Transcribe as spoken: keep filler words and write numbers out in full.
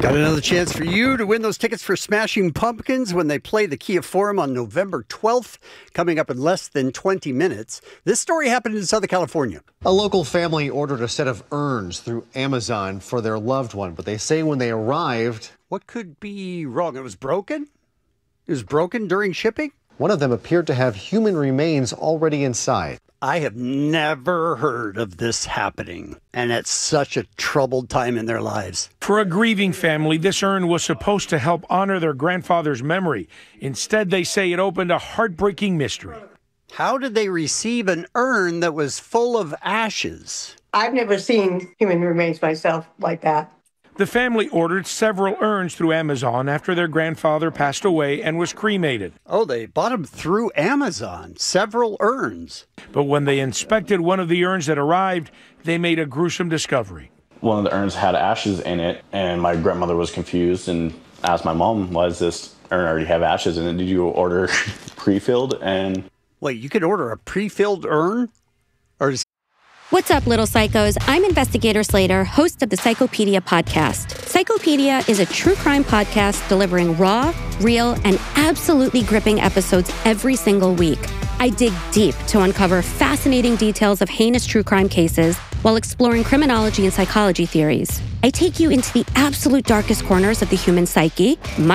Got another chance for you to win those tickets for Smashing Pumpkins when they play the Kia Forum on November twelfth, coming up in less than twenty minutes. This story happened in Southern California. A local family ordered a set of urns through Amazon for their loved one, but they say when they arrived... What could be wrong? It was broken? It was broken during shipping? One of them appeared to have human remains already inside. I have never heard of this happening, and at such a troubled time in their lives. For a grieving family, this urn was supposed to help honor their grandfather's memory. Instead, they say it opened a heartbreaking mystery. How did they receive an urn that was full of ashes? I've never seen human remains myself like that. The family ordered several urns through Amazon after their grandfather passed away and was cremated. Oh, they bought them through Amazon, several urns. But when they inspected one of the urns that arrived, they made a gruesome discovery. One of the urns had ashes in it, and my grandmother was confused and asked my mom, why does this urn already have ashes in it? Did you order pre-filled? And wait, you could order a pre-filled urn? Or is What's up, little psychos? I'm Investigator Slater, host of the Psychopedia podcast. Psychopedia is a true crime podcast delivering raw, real, and absolutely gripping episodes every single week. I dig deep to uncover fascinating details of heinous true crime cases while exploring criminology and psychology theories. I take you into the absolute darkest corners of the human psyche,